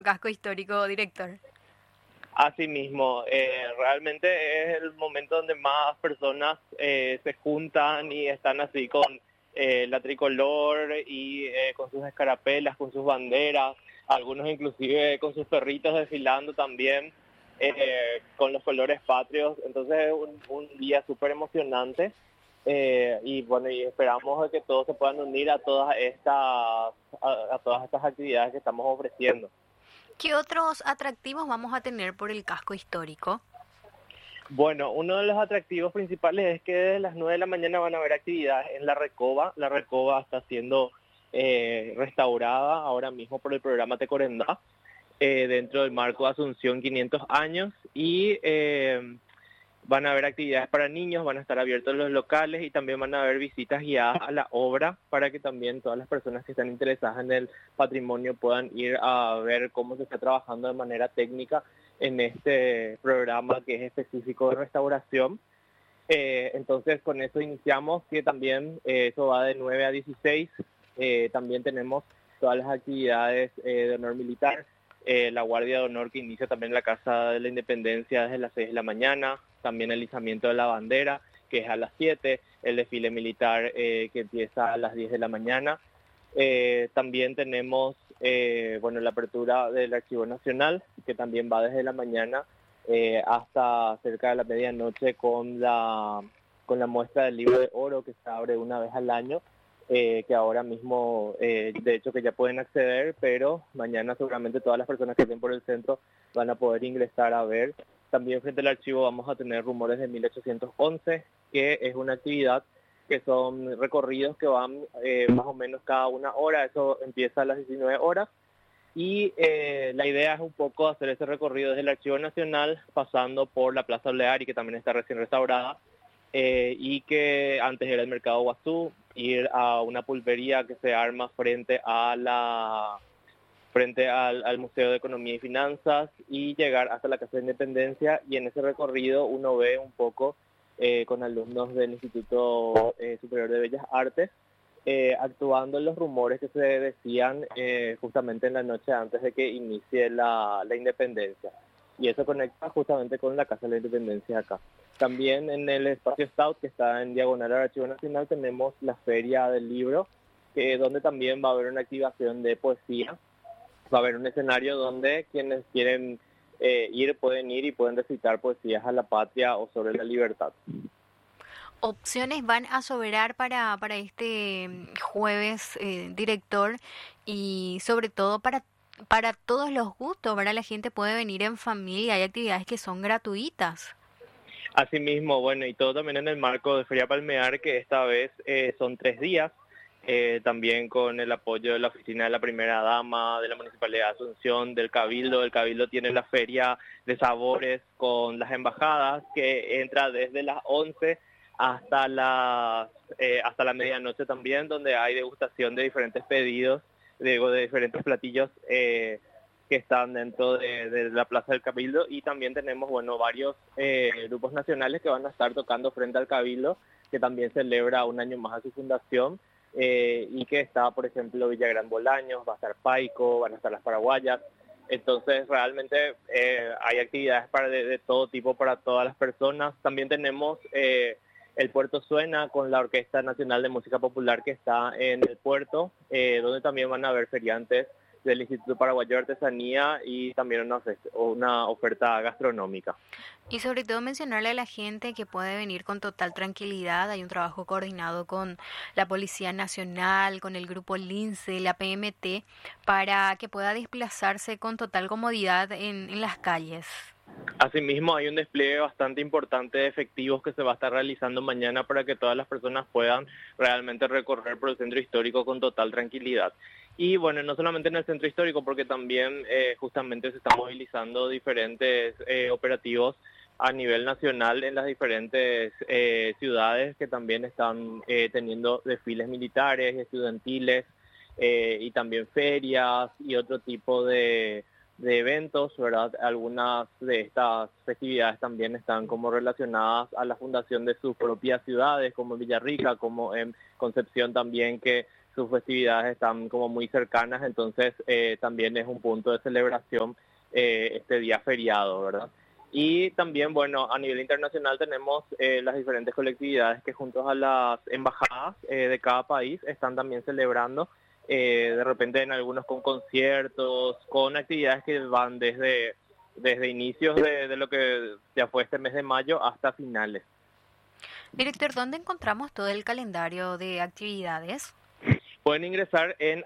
Casco histórico, director. Asimismo, realmente es el momento donde más personas se juntan y están así con la tricolor y con sus escarapelas, con sus banderas, algunos inclusive con sus perritos desfilando también con los colores patrios. Entonces es un día súper emocionante y bueno, y esperamos de que todos se puedan unir a a todas estas actividades que estamos ofreciendo. ¿Qué otros atractivos vamos a tener por el casco histórico? Bueno, uno de los atractivos principales es que desde las 9 de la mañana van a haber actividades en La Recoba. La Recoba está siendo restaurada ahora mismo por el programa Tecorendá dentro del marco de Asunción 500 años y van a haber actividades para niños, van a estar abiertos los locales y también van a haber visitas guiadas a la obra para que también todas las personas que están interesadas en el patrimonio puedan ir a ver cómo se está trabajando de manera técnica en este programa que es específico de restauración. Entonces con eso iniciamos, que también eso va de 9 a 16. También tenemos todas las actividades de honor militar, la Guardia de Honor que inicia también en la Casa de la Independencia desde las 6 de la mañana, también el izamiento de la bandera, que es a las 7, el desfile militar que empieza a las 10 de la mañana. También tenemos bueno, la apertura del Archivo Nacional, que también va desde la mañana hasta cerca de la medianoche con la muestra del Libro de Oro, que se abre una vez al año, que ahora mismo, de hecho, que ya pueden acceder, pero mañana seguramente todas las personas que estén por el centro van a poder ingresar a ver. También frente al archivo vamos a tener Rumores de 1811, que es una actividad que son recorridos que van más o menos cada una hora, eso empieza a las 19 horas, y la idea es un poco hacer ese recorrido desde el Archivo Nacional, pasando por la Plaza Oleari, que también está recién restaurada, y que antes era el Mercado Guazú, ir a una pulpería que se arma frente al Museo de Economía y Finanzas y llegar hasta la Casa de Independencia, y en ese recorrido uno ve un poco con alumnos del Instituto Superior de Bellas Artes actuando en los rumores que se decían justamente en la noche antes de que inicie la independencia. Y eso conecta justamente con la Casa de la Independencia acá. También en el espacio Stout, que está en diagonal al Archivo Nacional, tenemos la Feria del Libro, donde también va a haber una activación de poesía. Va a haber un escenario donde quienes quieren ir pueden ir y pueden recitar poesías a la patria o sobre la libertad. Opciones van a sobrar para este jueves, director, y sobre todo para todos los gustos, ¿verdad? La gente puede venir en familia, hay actividades que son gratuitas. Asimismo, bueno, y todo también en el marco de Feria Palmear, que esta vez son 3 días, también con el apoyo de la Oficina de la Primera Dama, de la Municipalidad de Asunción, del Cabildo. El Cabildo tiene la Feria de Sabores con las embajadas, que entra desde las 11 hasta la medianoche también, donde hay degustación de diferentes pedidos, de diferentes platillos que están dentro de la Plaza del Cabildo, y también tenemos, bueno, varios grupos nacionales que van a estar tocando frente al Cabildo, que también celebra un año más a su fundación, y que está, por ejemplo, Villagrán Bolaños, va a estar Paico, van a estar las Paraguayas. Entonces realmente hay actividades de todo tipo para todas las personas. También tenemos el Puerto Suena con la Orquesta Nacional de Música Popular que está en el puerto, donde también van a haber feriantes del Instituto Paraguayo de Artesanía y también una oferta gastronómica. Y sobre todo mencionarle a la gente que puede venir con total tranquilidad. Hay un trabajo coordinado con la Policía Nacional, con el grupo LINCE, la PMT, para que pueda desplazarse con total comodidad en las calles. Asimismo, hay un despliegue bastante importante de efectivos que se va a estar realizando mañana para que todas las personas puedan realmente recorrer por el centro histórico con total tranquilidad. Y bueno, no solamente en el centro histórico, porque también justamente se están movilizando diferentes operativos a nivel nacional en las diferentes ciudades que también están teniendo desfiles militares, estudiantiles y también ferias y otro tipo de eventos, ¿verdad? Algunas de estas festividades también están como relacionadas a la fundación de sus propias ciudades, como en Villarrica, como en Concepción también, que sus festividades están como muy cercanas, entonces también es un punto de celebración este día feriado, ¿verdad? Y también, bueno, a nivel internacional tenemos las diferentes colectividades que juntos a las embajadas de cada país están también celebrando, de repente en algunos con conciertos, con actividades que van desde inicios de lo que ya fue este mes de mayo hasta finales. Director, ¿dónde encontramos todo el calendario de actividades? Pueden ingresar en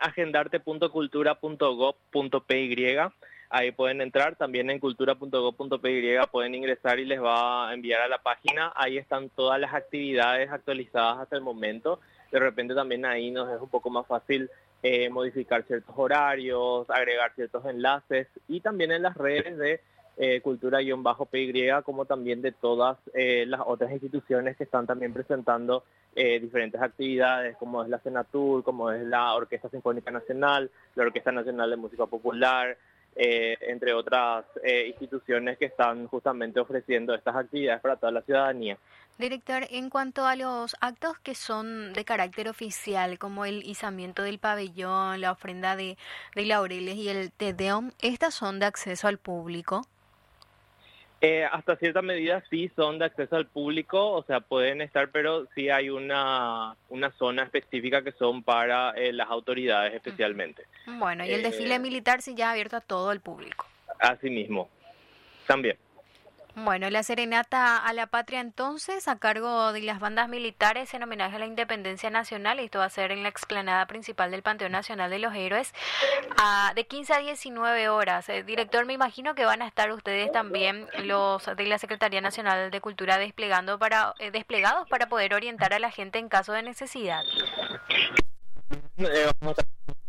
agendarte.cultura.gov.py. Ahí pueden entrar, también en cultura.gov.py pueden ingresar y les va a enviar a la página. Ahí están todas las actividades actualizadas hasta el momento. De repente también ahí nos es un poco más fácil modificar ciertos horarios, agregar ciertos enlaces, y también en las redes de cultura-py, como también de todas las otras instituciones que están también presentando diferentes actividades, como es la Senatur, como es la Orquesta Sinfónica Nacional, la Orquesta Nacional de Música Popular, entre otras instituciones que están justamente ofreciendo estas actividades para toda la ciudadanía. Director, en cuanto a los actos que son de carácter oficial, como el izamiento del pabellón, la ofrenda de laureles y el Te Deum, ¿estas son de acceso al público? Hasta cierta medida sí son de acceso al público, o sea, pueden estar, pero sí hay una zona específica que son para las autoridades especialmente. Bueno, y el desfile militar sí ya abierto a todo el público. Así mismo, también. Bueno, la serenata a la patria entonces, a cargo de las bandas militares en homenaje a la independencia nacional. Esto va a ser en la explanada principal del Panteón Nacional de los Héroes, de 15 a 19 horas. Director, me imagino que van a estar ustedes también, los de la Secretaría Nacional de Cultura, desplegados para poder orientar a la gente en caso de necesidad. Vamos a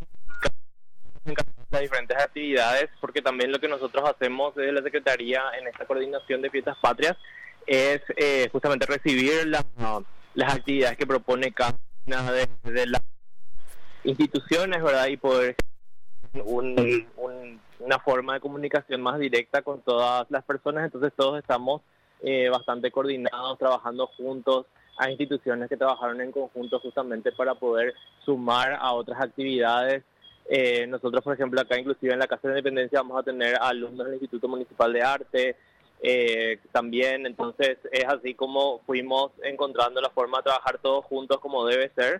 las diferentes actividades, porque también lo que nosotros hacemos desde la Secretaría en esta coordinación de fiestas patrias es justamente recibir las actividades que propone cada una de las instituciones, ¿verdad? Y poder una forma de comunicación más directa con todas las personas. Entonces todos estamos bastante coordinados, trabajando juntos. Hay instituciones que trabajaron en conjunto justamente para poder sumar a otras actividades. Nosotros, por ejemplo, acá inclusive en la Casa de la Independencia vamos a tener alumnos del Instituto Municipal de Arte también. Entonces es así como fuimos encontrando la forma de trabajar todos juntos como debe ser,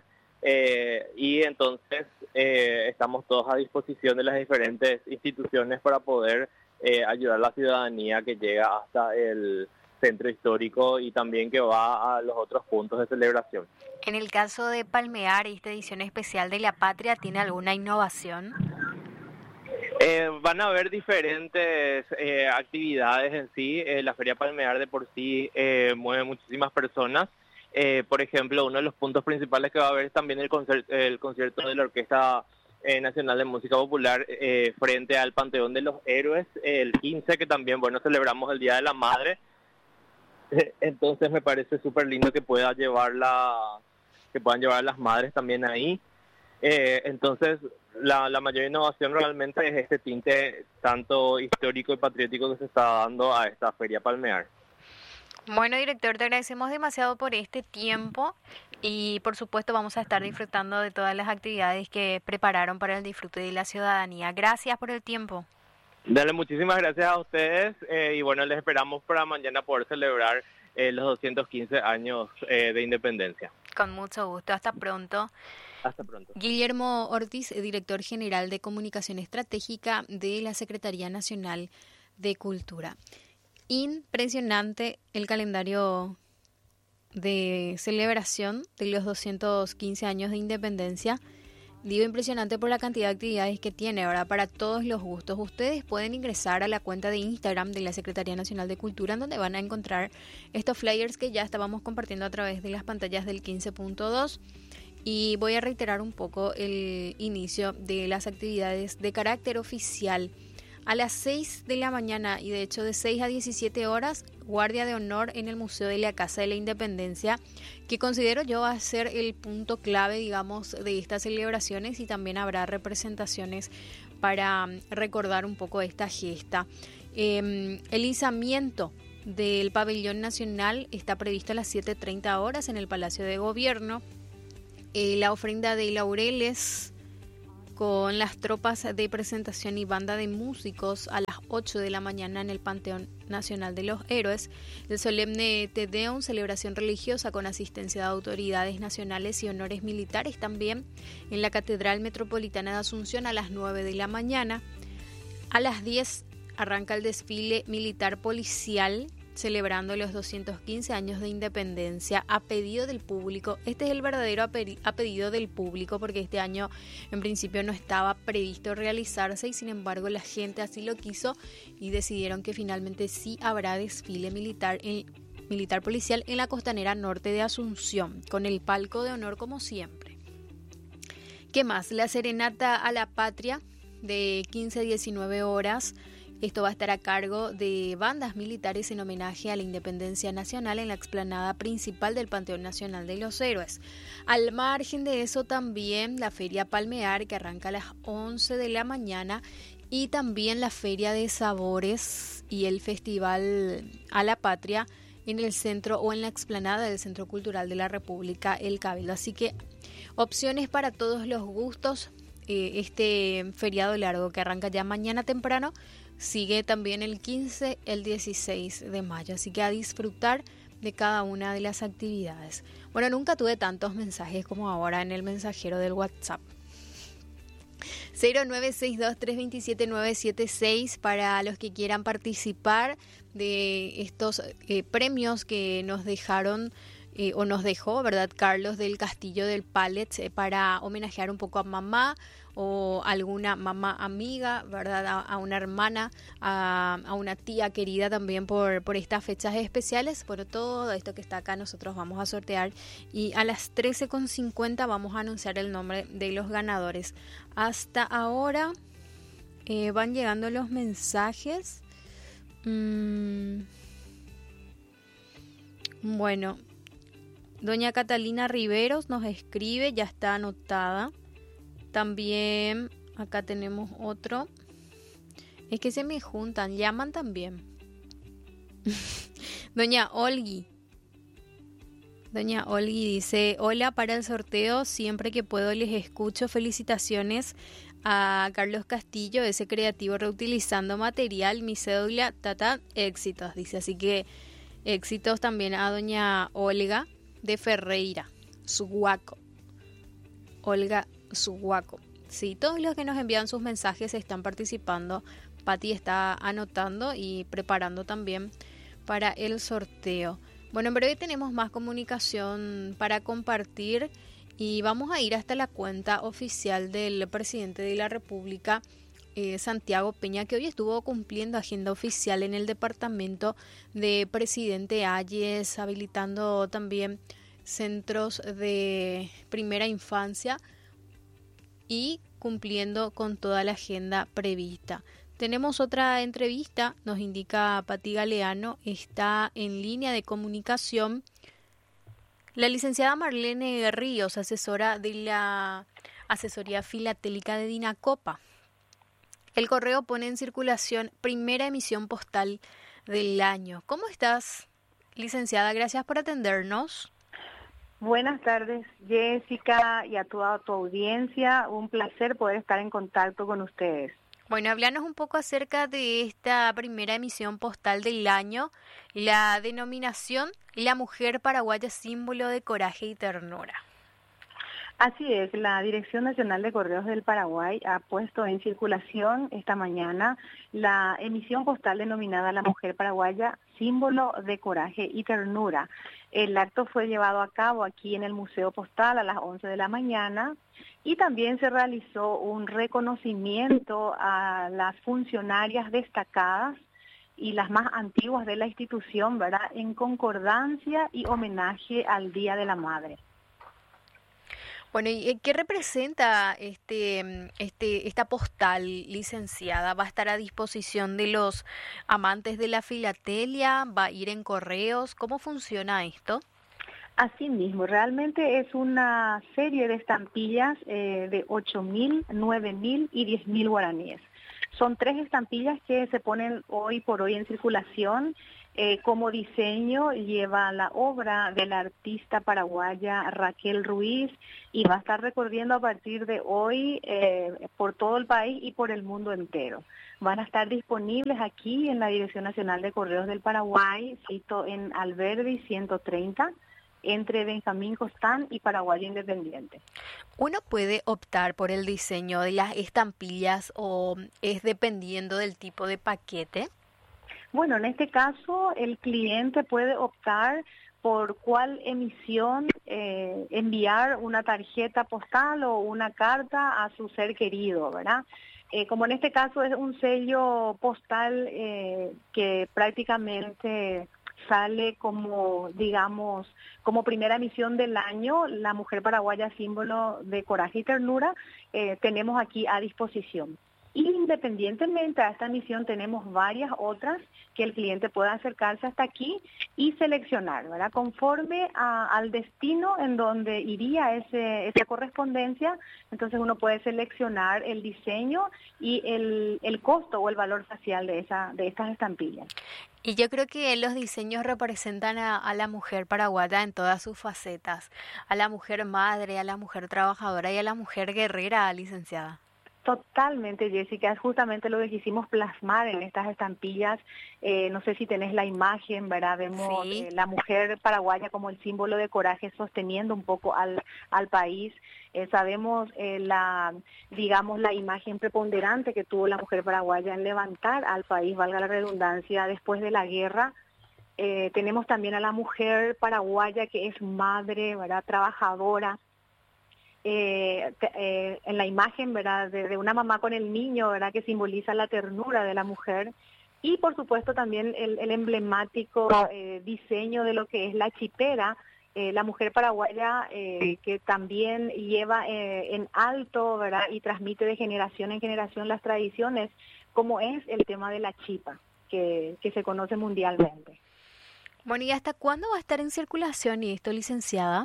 y entonces estamos todos a disposición de las diferentes instituciones para poder ayudar a la ciudadanía que llega hasta el centro histórico y también que va a los otros puntos de celebración. En el caso de Palmear, esta edición especial de La Patria, ¿tiene alguna innovación? Van a haber diferentes actividades en sí. La Feria Palmear de por sí mueve muchísimas personas. Por ejemplo, uno de los puntos principales que va a haber es también el concierto de la Orquesta Nacional de Música Popular frente al Panteón de los Héroes, el 15, que también, bueno, celebramos el Día de la Madre. Entonces me parece súper lindo que puedan llevar las madres también ahí. Entonces la mayor innovación realmente es este tinte tanto histórico y patriótico que se está dando a esta Feria Palmear. Bueno, director, te agradecemos demasiado por este tiempo y por supuesto vamos a estar disfrutando de todas las actividades que prepararon para el disfrute de la ciudadanía. Gracias por el tiempo. Dale, muchísimas gracias a ustedes y bueno, les esperamos para mañana poder celebrar los 215 años de independencia. Con mucho gusto, hasta pronto. Hasta pronto. Guillermo Ortiz, director general de Comunicación Estratégica de la Secretaría Nacional de Cultura. Impresionante el calendario de celebración de los 215 años de independencia. Digo impresionante por la cantidad de actividades que tiene, ahora para todos los gustos. Ustedes pueden ingresar a la cuenta de Instagram de la Secretaría Nacional de Cultura, en donde van a encontrar estos flyers que ya estábamos compartiendo a través de las pantallas del 15.2. Y voy a reiterar un poco el inicio de las actividades de carácter oficial. A las 6 de la mañana y de hecho de 6 a 17 horas, guardia de honor en el Museo de la Casa de la Independencia, que considero yo va a ser el punto clave, digamos, de estas celebraciones, y también habrá representaciones para recordar un poco esta gesta. El izamiento del pabellón nacional está previsto a las 7:30 horas en el Palacio de Gobierno. la ofrenda de laureles con las tropas de presentación y banda de músicos a las 8 de la mañana en el Panteón Nacional de los Héroes. El solemne Te Deum, celebración religiosa con asistencia de autoridades nacionales y honores militares también en la Catedral Metropolitana de Asunción a las 9 de la mañana. A las 10 arranca el desfile militar policial celebrando los 215 años de independencia a pedido del público. Este es el verdadero a pedido del público, porque este año en principio no estaba previsto realizarse y sin embargo la gente así lo quiso y decidieron que finalmente sí habrá desfile militar policial en la costanera norte de Asunción, con el palco de honor como siempre. ¿Qué más? La serenata a la patria de 15 a 19 horas. Esto va a estar a cargo de bandas militares en homenaje a la independencia nacional en la explanada principal del Panteón Nacional de los Héroes. Al margen de eso también la Feria Palmear, que arranca a las 11 de la mañana, y también la Feria de Sabores y el Festival a la Patria en el centro o en la explanada del Centro Cultural de la República, El Cabildo. Así que opciones para todos los gustos. Este feriado largo que arranca ya mañana temprano sigue también el 15, el 16 de mayo, así que a disfrutar de cada una de las actividades. Bueno, nunca tuve tantos mensajes como ahora en el mensajero del WhatsApp. 0962-327-976 para los que quieran participar de estos premios que nos dejaron o nos dejó, ¿verdad?, Carlos del Castillo del Palets, para homenajear un poco a mamá o alguna mamá amiga, ¿verdad?, a una hermana, a una tía querida también por estas fechas especiales. Bueno, todo esto que está acá nosotros vamos a sortear y a las 13:50 vamos a anunciar el nombre de los ganadores. Hasta ahora van llegando los mensajes. Bueno, doña Catalina Riveros nos escribe, ya está anotada. También acá tenemos otro. Es que se me juntan, llaman también. Doña Olgui dice: hola, para el sorteo, siempre que puedo les escucho. Felicitaciones a Carlos Castillo, ese creativo reutilizando material, mi cédula, éxitos, dice. Así que éxitos también a doña Olga de Ferreira, Suhuaco. Olga Suhuaco. Sí, todos los que nos envían sus mensajes están participando. Pati está anotando y preparando también para el sorteo. Bueno, en breve tenemos más comunicación para compartir y vamos a ir hasta la cuenta oficial del presidente de la República, Santiago Peña, que hoy estuvo cumpliendo agenda oficial en el departamento de Presidente Hayes, habilitando también centros de primera infancia y cumpliendo con toda la agenda prevista. Tenemos otra entrevista, nos indica Pati Galeano, está en línea de comunicación la licenciada Marlene Ríos, asesora de la Asesoría Filatélica de Dinacopa. El correo pone en circulación primera emisión postal del año. ¿Cómo estás, licenciada? Gracias por atendernos. Buenas tardes, Jessica, y a toda tu audiencia. Un placer poder estar en contacto con ustedes. Bueno, háblanos un poco acerca de esta primera emisión postal del año, la denominación La Mujer Paraguaya, símbolo de coraje y ternura. Así es, la Dirección Nacional de Correos del Paraguay ha puesto en circulación esta mañana la emisión postal denominada La Mujer Paraguaya, símbolo de coraje y ternura. El acto fue llevado a cabo aquí en el Museo Postal a las 11 de la mañana y también se realizó un reconocimiento a las funcionarias destacadas y las más antiguas de la institución, ¿verdad?, en concordancia y homenaje al Día de la Madre. Bueno, ¿y qué representa esta postal, licenciada? ¿Va a estar a disposición de los amantes de la filatelia? ¿Va a ir en correos? ¿Cómo funciona esto? Así mismo, realmente es una serie de estampillas de 8.000, 9.000 y 10.000 guaraníes. Son 3 estampillas que se ponen hoy por hoy en circulación. Como diseño lleva la obra de la artista paraguaya Raquel Ruiz y va a estar recorriendo a partir de hoy por todo el país y por el mundo entero. Van a estar disponibles aquí en la Dirección Nacional de Correos del Paraguay, cito en Alberdi 130, entre Benjamín Costán y Paraguayo Independiente. ¿Uno puede optar por el diseño de las estampillas o es dependiendo del tipo de paquete? Bueno, en este caso el cliente puede optar por cuál emisión enviar una tarjeta postal o una carta a su ser querido, ¿verdad? Como en este caso es un sello postal que prácticamente sale como, digamos, como primera emisión del año, la mujer paraguaya símbolo de coraje y ternura, tenemos aquí a disposición. Independientemente a esta misión tenemos varias otras que el cliente pueda acercarse hasta aquí y seleccionar, ¿verdad? Conforme al destino en donde iría esa correspondencia, entonces uno puede seleccionar el diseño y el costo o el valor facial de estas estampillas. Y yo creo que los diseños representan a la mujer paraguaya en todas sus facetas, a la mujer madre, a la mujer trabajadora y a la mujer guerrera, licenciada. Totalmente, Jessica, es justamente lo que quisimos plasmar en estas estampillas. No sé si tenés la imagen, ¿verdad? Vemos Sí. la mujer paraguaya como el símbolo de coraje sosteniendo un poco al país. Sabemos digamos, la imagen preponderante que tuvo la mujer paraguaya en levantar al país, valga la redundancia, después de la guerra. Tenemos también a la mujer paraguaya que es madre, ¿verdad? Trabajadora. En la imagen, ¿verdad? De una mamá con el niño, ¿verdad? Que simboliza la ternura de la mujer. Y por supuesto también el emblemático diseño de lo que es la chipera, la mujer paraguaya que también lleva en alto, ¿verdad? Y transmite de generación en generación las tradiciones, como es el tema de la chipa, que se conoce mundialmente. Bueno, ¿y hasta cuándo va a estar en circulación esto, licenciada?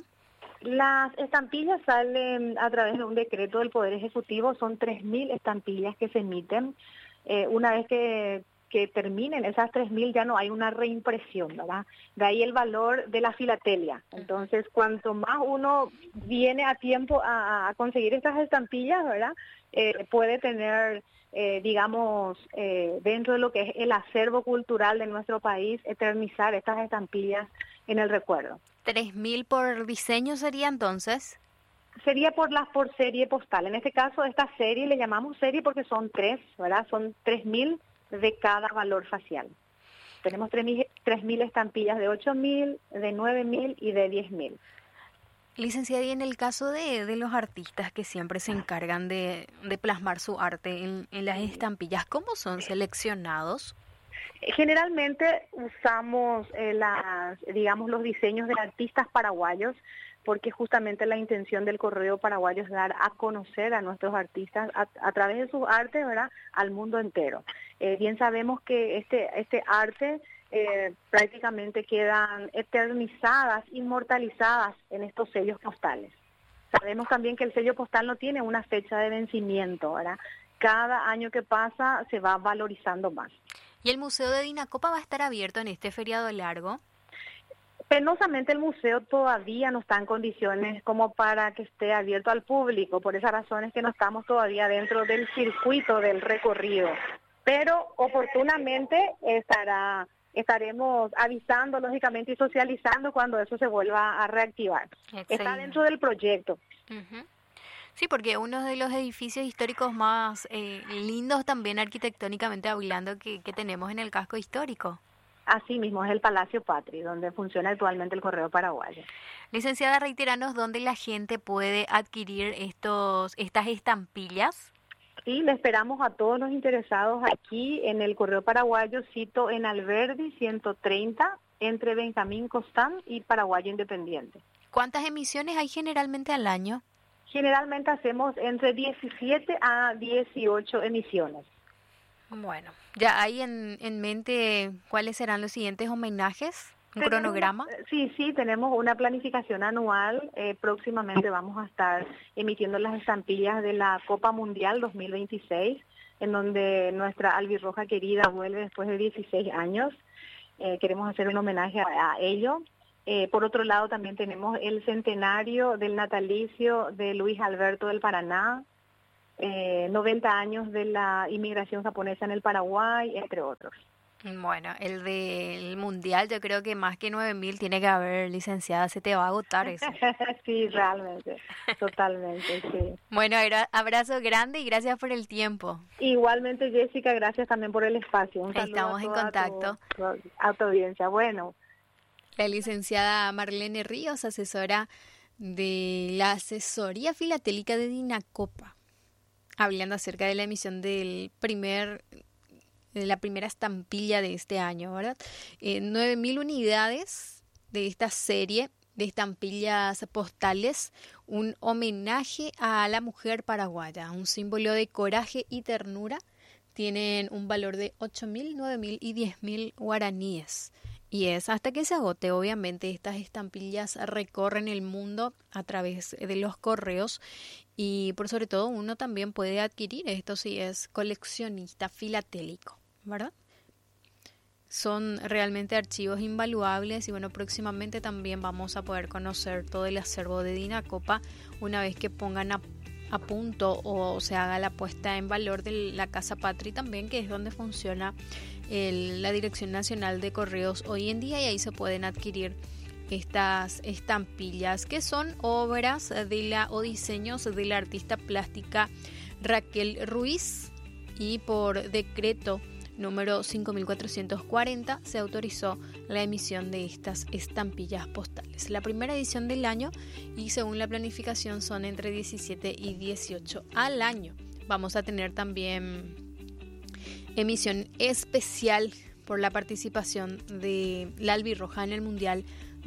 Las estampillas salen a través de un decreto del Poder Ejecutivo, son 3.000 estampillas que se emiten. Una vez que terminen esas 3.000 ya no hay una reimpresión, ¿verdad? De ahí el valor de la filatelia. Entonces, cuanto más uno viene a tiempo a conseguir estas estampillas, ¿verdad? Puede tener, digamos, dentro de lo que es el acervo cultural de nuestro país, eternizar estas estampillas en el recuerdo. 3.000 por diseño sería entonces. Sería por serie postal. En este caso, esta serie le llamamos serie porque son 3, ¿verdad? Son 3.000 de cada valor facial. Tenemos 3.000 estampillas de 8.000, de 9.000 y de 10.000. Licenciada, y en el caso de los artistas que siempre se encargan de plasmar su arte en las estampillas, ¿cómo son seleccionados? Generalmente usamos digamos, los diseños de artistas paraguayos, porque justamente la intención del Correo Paraguayo es dar a conocer a nuestros artistas a través de sus artes, ¿verdad?, al mundo entero. Bien sabemos que este arte prácticamente quedan eternizadas, inmortalizadas en estos sellos postales. Sabemos también que el sello postal no tiene una fecha de vencimiento, ¿verdad? Cada año que pasa se va valorizando más. ¿Y el Museo de Vinacopa va a estar abierto en este feriado largo? Penosamente el museo todavía no está en condiciones como para que esté abierto al público, por esa razón es que no estamos todavía dentro del circuito del recorrido, pero oportunamente estaremos avisando lógicamente y socializando cuando eso se vuelva a reactivar. Excelente. Está dentro del proyecto. Uh-huh. Sí, porque uno de los edificios históricos más lindos también arquitectónicamente hablando que tenemos en el casco histórico. Así mismo es el Palacio Patri, donde funciona actualmente el Correo Paraguayo. Licenciada, reiteranos dónde la gente puede adquirir estas estampillas. Sí, le esperamos a todos los interesados aquí en el Correo Paraguayo, cito en Alberdi 130, entre Benjamín Costán y Paraguayo Independiente. ¿Cuántas emisiones hay generalmente al año? Generalmente hacemos entre 17 a 18 emisiones. Bueno, ¿ya hay en mente cuáles serán los siguientes homenajes? ¿Un cronograma? Sí, tenemos una planificación anual. Próximamente vamos a estar emitiendo las estampillas de la Copa Mundial 2026. en donde nuestra albirroja querida vuelve después de 16 años. Queremos hacer un homenaje a ello. Por otro lado, también tenemos el centenario del natalicio de Luis Alberto del Paraná, 90 años de la inmigración japonesa en el Paraguay, entre otros. Bueno, el del mundial, yo creo que más que 9.000 tiene que haber, licenciada, se te va a agotar eso. Sí, realmente, totalmente, sí. Bueno, abrazo grande y gracias por el tiempo. Igualmente, Jessica, gracias también por el espacio. Un saludo Estamos en contacto. A tu audiencia. Bueno. La licenciada Marlene Ríos, asesora de la Asesoría Filatélica de Dinacopa, hablando acerca de la emisión de la primera estampilla de este año, ¿verdad? 9.000 unidades de esta serie de estampillas postales, un homenaje a la mujer paraguaya, un símbolo de coraje y ternura. Tienen un valor de 8.000, 9.000 y 10.000 guaraníes. Y es hasta que se agote. Obviamente estas estampillas recorren el mundo a través de los correos y por sobre todo uno también puede adquirir esto si es coleccionista filatélico, ¿verdad? Son realmente archivos invaluables y bueno, próximamente también vamos a poder conocer todo el acervo de Dinacopa una vez que pongan a punto o se haga la puesta en valor de la Casa Patri también, que es donde funciona la Dirección Nacional de Correos hoy en día, y ahí se pueden adquirir estas estampillas que son obras o diseños de la artista plástica Raquel Ruiz, y por decreto número 5440 se autorizó la emisión de estas estampillas postales. La primera edición del año, y según la planificación son entre 17 y 18 al año. Vamos a tener también emisión especial por la participación de la albirroja en el Mundial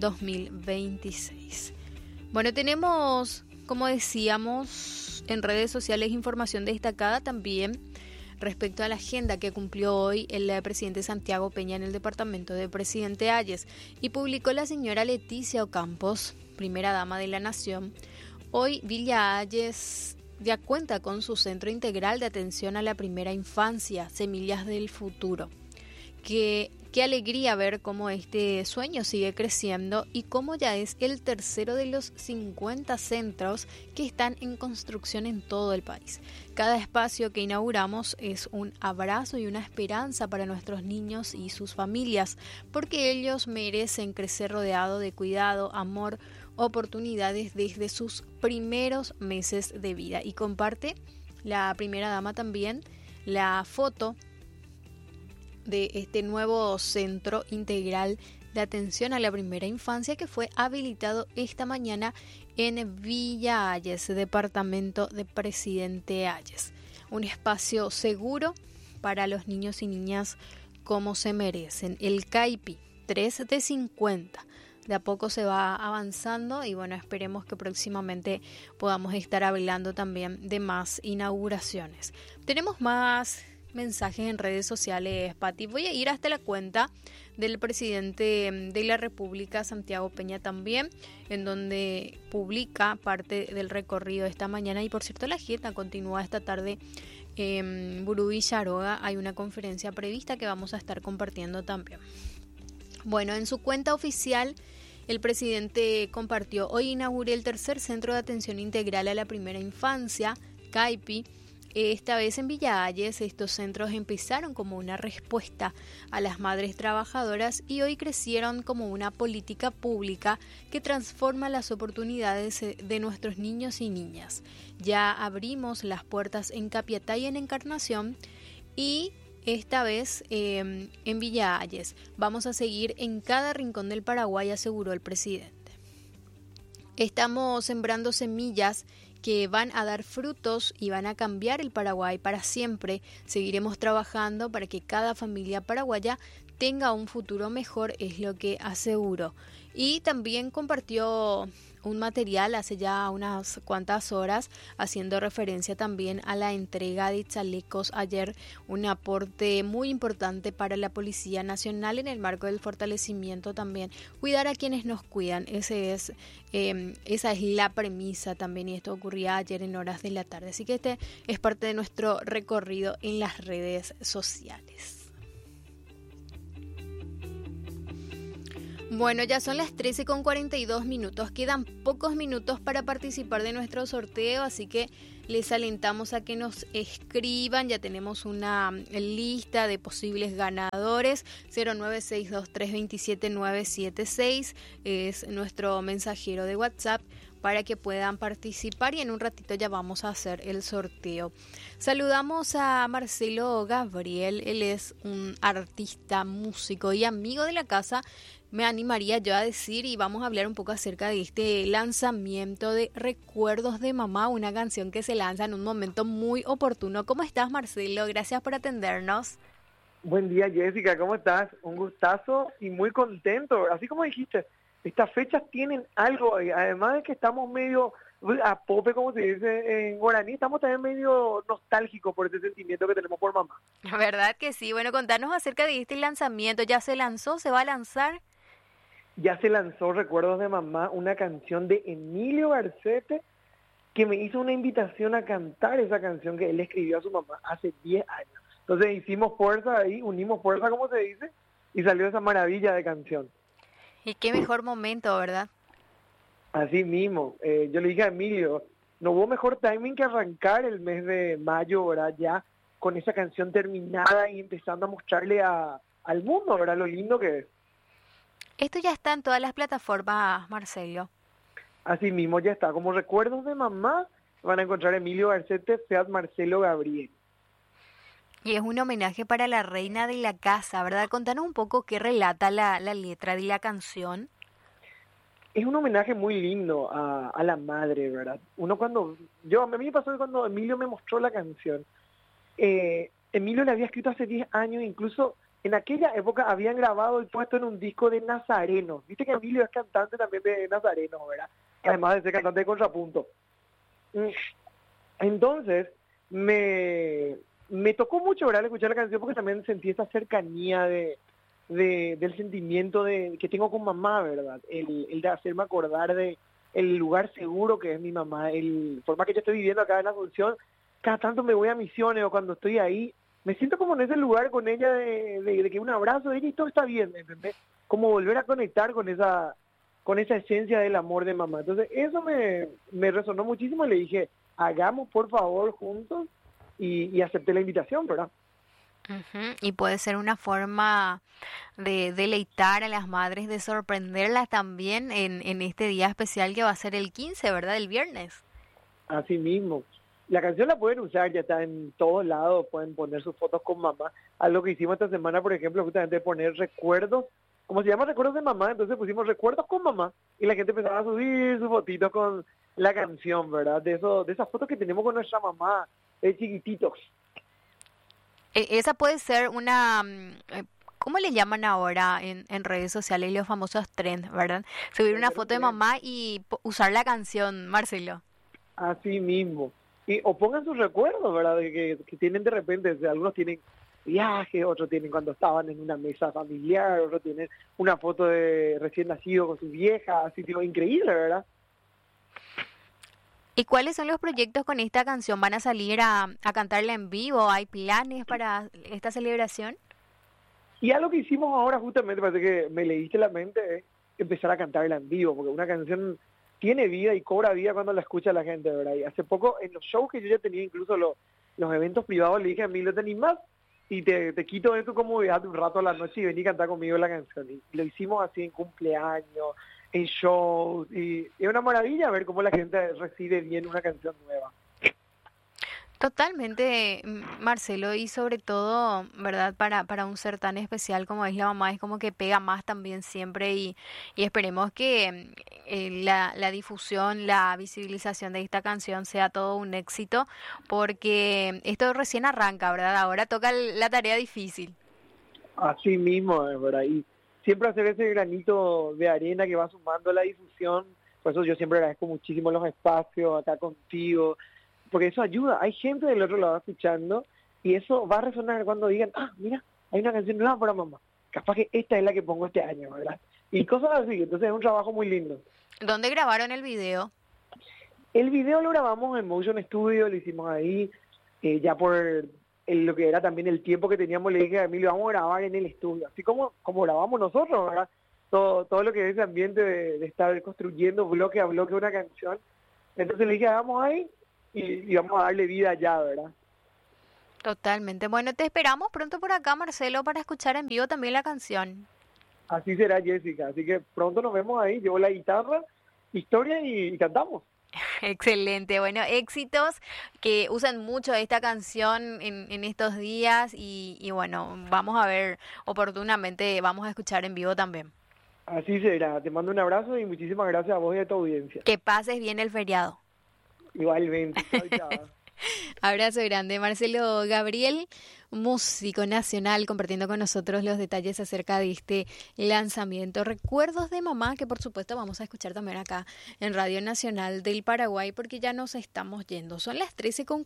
2026. Bueno, tenemos, como decíamos, en redes sociales información destacada también respecto a la agenda que cumplió hoy el presidente Santiago Peña en el departamento de Presidente Hayes, y publicó la señora Leticia Ocampos, primera dama de la Nación. Hoy Villa Hayes ya cuenta con su Centro Integral de Atención a la Primera Infancia, Semillas del Futuro. Qué alegría ver cómo este sueño sigue creciendo y cómo ya es el tercero de los 50 centros que están en construcción en todo el país. Cada espacio que inauguramos es un abrazo y una esperanza para nuestros niños y sus familias, porque ellos merecen crecer rodeado de cuidado, amor, oportunidades desde sus primeros meses de vida. Y comparte la primera dama también la foto de este nuevo Centro Integral de Atención a la Primera Infancia que fue habilitado esta mañana en Villa Hayes, departamento de Presidente Hayes. Un espacio seguro para los niños y niñas como se merecen. El CAIPI, 3 de 50. De a poco se va avanzando y bueno, esperemos que próximamente podamos estar hablando también de más inauguraciones. Tenemos más mensajes en redes sociales, Pati. Voy a ir hasta la cuenta del presidente de la República, Santiago Peña, también, en donde publica parte del recorrido esta mañana. Y por cierto, la agenda continúa esta tarde en Burú Villaroga. Hay una conferencia prevista que vamos a estar compartiendo también. Bueno, en su cuenta oficial, el presidente compartió: hoy inauguré el tercer Centro de Atención Integral a la Primera Infancia, CAIPI. Esta vez en Villa Hayes. Estos centros empezaron como una respuesta a las madres trabajadoras y hoy crecieron como una política pública que transforma las oportunidades de nuestros niños y niñas. Ya abrimos las puertas en Capiatá y en Encarnación, y esta vez en Villa Hayes. Vamos a seguir en cada rincón del Paraguay, aseguró el presidente. Estamos sembrando semillas que van a dar frutos y van a cambiar el Paraguay para siempre. Seguiremos trabajando para que cada familia paraguaya tenga un futuro mejor, es lo que aseguró. Y también compartió un material hace ya unas cuantas horas haciendo referencia también a la entrega de chalecos ayer, un aporte muy importante para la Policía Nacional en el marco del fortalecimiento también. Cuidar a quienes nos cuidan, esa es la premisa también, y esto ocurría ayer en horas de la tarde. Así que este es parte de nuestro recorrido en las redes sociales. Bueno, ya son las 13:42. Quedan pocos minutos para participar de nuestro sorteo, así que les alentamos a que nos escriban. Ya tenemos una lista de posibles ganadores. 09623279976 es nuestro mensajero de WhatsApp para que puedan participar, y en un ratito ya vamos a hacer el sorteo. Saludamos a Marcelo Gabriel. Él es un artista, músico y amigo de la casa, me animaría yo a decir, y vamos a hablar un poco acerca de este lanzamiento de Recuerdos de Mamá, una canción que se lanza en un momento muy oportuno. ¿Cómo estás, Marcelo? Gracias por atendernos. Buen día, Jessica, ¿cómo estás? Un gustazo y muy contento. Así como dijiste, estas fechas tienen algo, además de que estamos medio a pope, como se dice en guaraní, estamos también medio nostálgicos por ese sentimiento que tenemos por mamá. La verdad que sí. Bueno, contanos acerca de este lanzamiento. ¿Ya se lanzó? ¿Se va a lanzar? Ya se lanzó Recuerdos de Mamá, una canción de Emilio Garcete, que me hizo una invitación a cantar esa canción que él escribió a su mamá hace 10 años. Entonces hicimos fuerza ahí, unimos fuerza, como se dice, y salió esa maravilla de canción. Y qué mejor momento, ¿verdad? Así mismo, yo le dije a Emilio, no hubo mejor timing que arrancar el mes de mayo, ¿verdad? Ya con esa canción terminada y empezando a mostrarle al mundo, ¿verdad? Lo lindo que es. Esto ya está en todas las plataformas, Marcelo. Así mismo ya está, como Recuerdos de Mamá, van a encontrar Emilio Garcete, Feat Marcelo Gabriel. Y es un homenaje para la reina de la casa, ¿verdad? Contanos un poco qué relata la letra de la canción. Es un homenaje muy lindo a la madre, ¿verdad? A mí me pasó que cuando Emilio me mostró la canción, Emilio la había escrito hace 10 años, incluso en aquella época habían grabado y puesto en un disco de Nazareno. Viste que Emilio es cantante también de Nazareno, ¿verdad? Además de ser cantante de contrapunto. Entonces, me tocó mucho, ¿verdad?, escuchar la canción, porque también sentí esa cercanía del sentimiento que tengo con mamá, ¿verdad? El de hacerme acordar de el lugar seguro que es mi mamá, el forma que yo estoy viviendo acá en Asunción. Cada tanto me voy a Misiones, o cuando estoy ahí, me siento como en ese lugar con ella, de que un abrazo de ella y todo está bien, ¿entendés? Como volver a conectar con esa esencia del amor de mamá. Entonces eso me resonó muchísimo, y le dije, hagamos por favor juntos, y acepté la invitación, ¿verdad? Uh-huh. Y puede ser una forma de deleitar a las madres, de sorprenderlas también en este día especial que va a ser el 15, ¿verdad? El viernes. Así mismo. La canción la pueden usar, ya está en todos lados, pueden poner sus fotos con mamá. Algo que hicimos esta semana, por ejemplo, justamente poner recuerdos, como se llama Recuerdos de Mamá, entonces pusimos Recuerdos con Mamá, y la gente empezaba a subir sus fotitos con la canción, ¿verdad? De esas fotos que tenemos con nuestra mamá, de chiquititos. Esa puede ser una... ¿Cómo le llaman ahora en redes sociales los famosos trends, verdad? Subir una foto de mamá y usar la canción, Marcelo. Así mismo. O pongan sus recuerdos, ¿verdad? Que tienen de repente, o sea, algunos tienen viajes, otros tienen cuando estaban en una mesa familiar, otros tienen una foto de recién nacido con su vieja, así, tipo, increíble, ¿verdad? ¿Y cuáles son los proyectos con esta canción? ¿Van a salir a cantarla en vivo? ¿Hay planes para esta celebración? Y algo que hicimos ahora, justamente, parece que me leíste la mente, es empezar a cantarla en vivo, porque una canción tiene vida y cobra vida cuando la escucha la gente, ¿verdad? Y hace poco, en los shows que yo ya tenía, incluso los eventos privados, le dije a Emilio, ¿te animás? Y te quito de tu comodidad un rato a la noche y vení a cantar conmigo la canción. Y lo hicimos así en cumpleaños, en shows, y es una maravilla ver cómo la gente recibe bien una canción nueva. Totalmente, Marcelo, y sobre todo, ¿verdad? Para un ser tan especial como es la mamá, es como que pega más también siempre, y esperemos que la difusión, la visibilización de esta canción sea todo un éxito, porque esto recién arranca, ¿verdad? Ahora toca la tarea difícil. Así mismo, ¿verdad? Y siempre hacer ese granito de arena que va sumando la difusión, Por eso yo siempre agradezco muchísimo los espacios acá contigo, porque eso ayuda. Hay gente del otro lado escuchando y eso va a resonar cuando digan, mira, hay una canción nueva para mamá. Capaz que esta es la que pongo este año, ¿verdad? Y cosas así. Entonces es un trabajo muy lindo. ¿Dónde grabaron el video? El video lo grabamos en Motion Studio, lo hicimos ahí, ya por lo que era también el tiempo que teníamos, le dije a Emilio, vamos a grabar en el estudio, así como grabamos nosotros, ¿verdad? Todo lo que es ese ambiente de estar construyendo bloque a bloque una canción. Entonces le dije, hagamos ahí y vamos a darle vida allá, ¿verdad? Totalmente. Bueno, te esperamos pronto por acá, Marcelo, para escuchar en vivo también la canción. Así será, Jessica. Así que pronto nos vemos ahí, llevo la guitarra, historia y cantamos. Excelente, bueno, éxitos, que usan mucho esta canción en estos días y bueno, vamos a ver oportunamente, vamos a escuchar en vivo también. Así será, te mando un abrazo y muchísimas gracias a vos y a tu audiencia. Que pases bien el feriado. Igualmente, chao, chao. Abrazo grande, Marcelo Gabriel, músico nacional, compartiendo con nosotros los detalles acerca de este lanzamiento. Recuerdos de mamá, que por supuesto vamos a escuchar también acá en Radio Nacional del Paraguay, porque ya nos estamos yendo. Son las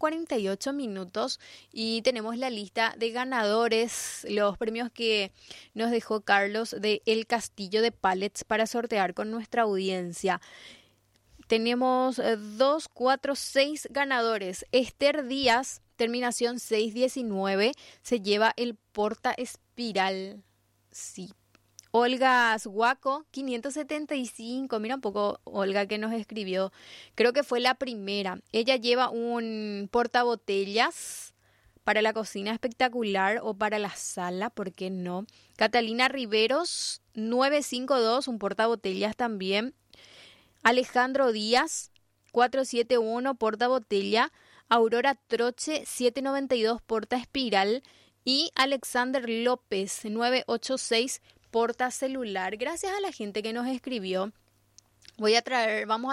13:48 y tenemos la lista de ganadores, los premios que nos dejó Carlos de El Castillo de Pallets para sortear con nuestra audiencia. Tenemos 2, 4, 6 ganadores. Esther Díaz, terminación 619, se lleva el porta espiral. Sí. Olga Azuaco, 575. Mira un poco, Olga, que nos escribió. Creo que fue la primera. Ella lleva un portabotellas para la cocina espectacular o para la sala, ¿por qué no? Catalina Riveros, 952, un portabotellas también. Alejandro Díaz, 471, porta botella. Aurora Troche, 792, porta espiral. Y Alexander López, 986, porta celular. Gracias a la gente que nos escribió. Vamos a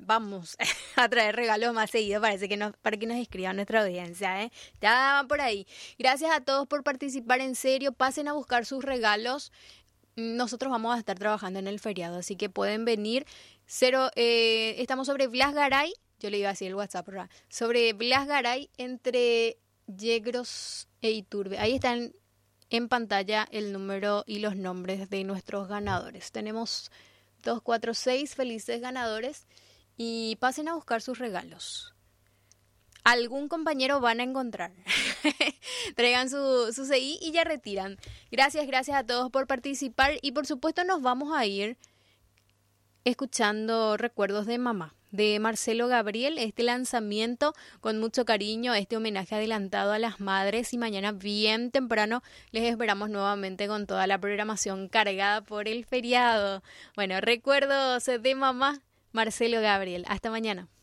traer regalos más seguidos, parece que para que nos escriban nuestra audiencia, ¿eh? Ya van por ahí. Gracias a todos por participar, en serio. Pasen a buscar sus regalos. Nosotros vamos a estar trabajando en el feriado, así que pueden venir. Estamos sobre Blas Garay, yo le iba a decir el WhatsApp, ¿verdad? Sobre Blas Garay entre Yegros e Iturbe. Ahí están en pantalla el número y los nombres de nuestros ganadores. Tenemos 2, 4, 6 felices ganadores y pasen a buscar sus regalos. Algún compañero van a encontrar. Traigan su CI y ya retiran. Gracias a todos por participar y por supuesto nos vamos a ir escuchando Recuerdos de Mamá de Marcelo Gabriel, este lanzamiento con mucho cariño, este homenaje adelantado a las madres, y mañana bien temprano les esperamos nuevamente con toda la programación cargada por el feriado. Bueno, Recuerdos de Mamá, Marcelo Gabriel. Hasta mañana.